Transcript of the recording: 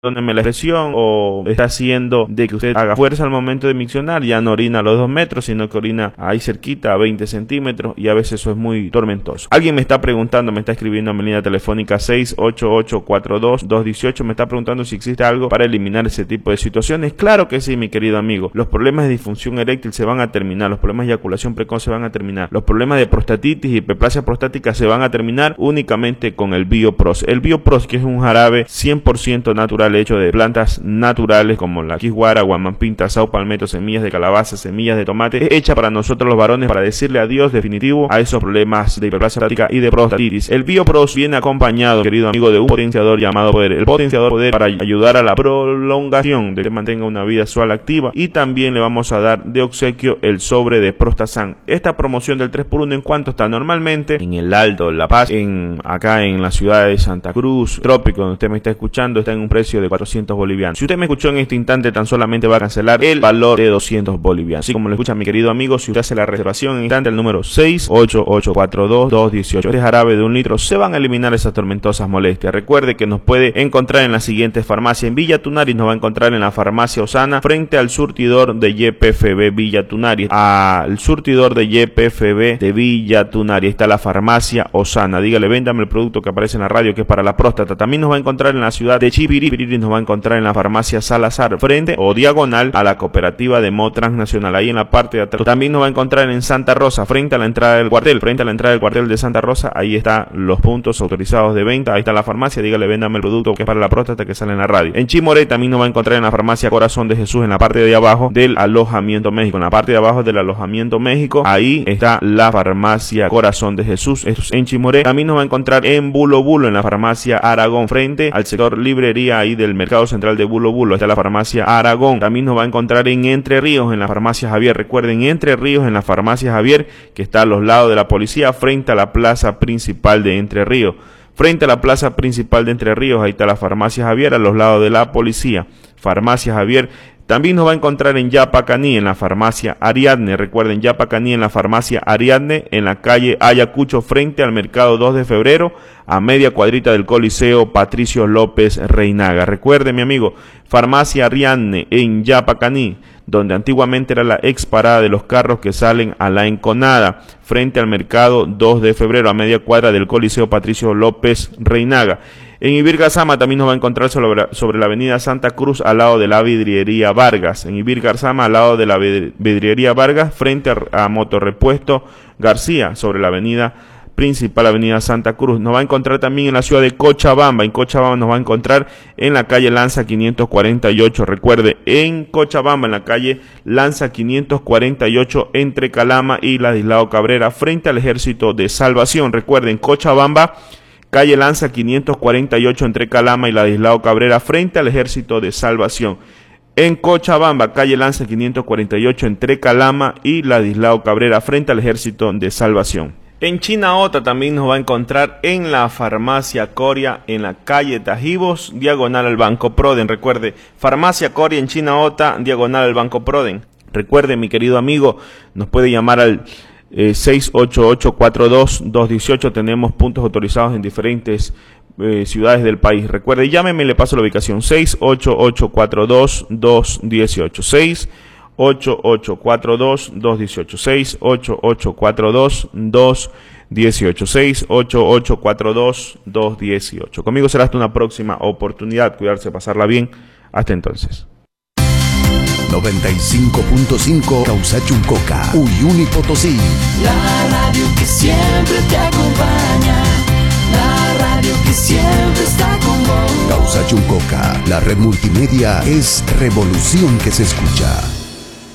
perdóneme la expresión, o está haciendo de que usted haga fuerza al momento de miccionar, ya no orina a los 2 metros, sino que orina ahí cerquita a 20 centímetros, y a veces eso es muy tormentoso. Alguien me está preguntando, me está escribiendo a mi línea telefónica 68842-218, me está preguntando si existe algo para eliminar ese tipo de situaciones. Claro que sí, mi querido amigo. Los problemas de disfunción eréctil se van a terminar, los problemas de eyaculación precoz se van a terminar, los problemas de prostatitis y hiperplasia prostática se van a terminar únicamente con el Biopros. El Biopros, que es un jarabe 100% natural, hecho de plantas naturales como la quisguara, guamampinta, sao palmetto, semillas de calabaza, semillas de tomate, hecha para nosotros los varones para decirle adiós definitivo a esos problemas de hiperplasia prostática y de prostatitis. El Biopros viene acompañado, querido amigo, de un potenciador llamado Poder. El potenciador Poder para ayudar a la prolongación de que mantenga una vida sexual activa, y también le vamos a dar de obsequio el sobre de Prostasan. Esta promoción del 3x1 en cuanto está normalmente en el Alto, La Paz, acá en la ciudad de Santa Cruz, Trópico, donde usted me está escuchando, está en un precio de 400 bolivianos. Si usted me escuchó en este instante, tan solamente va a cancelar el valor de 200 bolivianos. Así como lo escucha mi querido amigo, si usted hace la reservación en instante, el número 68842-218, este jarabe de 1 litro, se van a eliminar esas tormentosas molestias. Recuerde que nos puede encontrar en las siguientes farmacias. En Villa Tunaris nos va a encontrar en la farmacia Osana, frente al surtidor de YPFB Villa Tunaris. Al surtidor de YPFB de Villa Tunaris está la farmacia Osana. Dígale, véndame el producto que aparece en la radio, que es para la próstata. También nos va a encontrar en la ciudad de Chipiri, nos va a encontrar en la farmacia Salazar, frente o diagonal a la cooperativa de Mo Transnacional, ahí en la parte de atrás. También nos va a encontrar en Santa Rosa, frente a la entrada del cuartel, de Santa Rosa. Ahí están los puntos autorizados de venta, ahí está la farmacia. Dígale, véndame el producto que es para la próstata, que sale en la radio. En Chimoré también nos va a encontrar en la farmacia Corazón de Jesús, en la parte de abajo del alojamiento México. En la parte de abajo del alojamiento México, ahí está la farmacia Corazón de Jesús. Esto es en Chimoré. También nos va a encontrar en Bulo Bulo, en la farmacia Aragón, frente al sector librería ahí del mercado central de Bulo Bulo, está la farmacia Aragón. También nos va a encontrar en Entre Ríos, en la farmacia Javier. Recuerden, Entre Ríos, en la farmacia Javier, que está a los lados de la policía, frente a la plaza principal de Entre Ríos. Frente a la plaza principal de Entre Ríos, ahí está la farmacia Javier, a los lados de la policía. Farmacia Javier. También nos va a encontrar en Yapacaní, en la farmacia Ariadne. Recuerden, Yapacaní, en la farmacia Ariadne, en la calle Ayacucho, frente al mercado 2 de febrero, a media cuadrita del Coliseo Patricio López Reinaga. Recuerde, mi amigo, farmacia Ariadne en Yapacaní, donde antiguamente era la ex parada de los carros que salen a la Enconada, frente al mercado 2 de febrero, a media cuadra del Coliseo Patricio López Reinaga. En Ibirgazama también nos va a encontrar sobre la avenida Santa Cruz, al lado de la vidriería Vargas. En Ibirgazama, al lado de la vidriería Vargas, frente a Motorrepuesto García, sobre la avenida principal, avenida Santa Cruz. Nos va a encontrar también en la ciudad de Cochabamba. En Cochabamba nos va a encontrar en la calle Lanza 548. Recuerde, en Cochabamba, en la calle Lanza 548, entre Calama y Ladislao Cabrera, frente al Ejército de Salvación. Recuerden, Cochabamba, calle Lanza 548, entre Calama y Ladislao Cabrera, frente al Ejército de Salvación. En Cochabamba, calle Lanza 548, entre Calama y Ladislao Cabrera, frente al Ejército de Salvación. En Chinaota también nos va a encontrar en la farmacia Coria, en la calle Tajibos, diagonal al Banco Proden. Recuerde, farmacia Coria en Chinaota, diagonal al Banco Proden. Recuerde, mi querido amigo, nos puede llamar al 68842-218. Tenemos puntos autorizados en diferentes ciudades del país. Recuerde, llámeme y le paso la ubicación. 68842-218. 68842-218. 68842-218. 68842-218. Conmigo será hasta una próxima oportunidad. Cuidarse, pasarla bien. Hasta entonces. 95.5 Causachuncoca, Uyuni Potosí. La radio que siempre te acompaña. La radio que siempre está con vos. Causachuncoca, la red multimedia es revolución que se escucha.